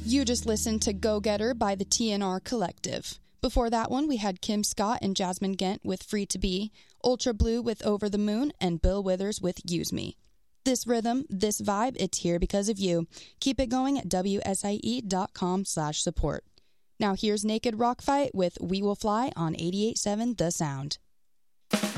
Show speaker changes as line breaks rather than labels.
You just listened to Go Getter by the TNR Collective. Before that one, we had Kim Scott and Jasmine Gent with Free to Be, Ultra Blue with Over the Moon, and Bill Withers with Use Me. This rhythm, this vibe, it's here because of you. Keep it going at WSIE.com/support. Now here's Naked Rock Fight with We Will Fly on 88.7 The Sound.